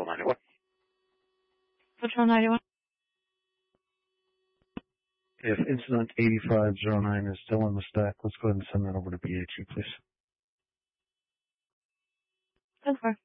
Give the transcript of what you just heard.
Patrol 91. Patrol 91. If incident 8509 is still in the stack, let's go ahead and send that over to PHE, please. 10-4.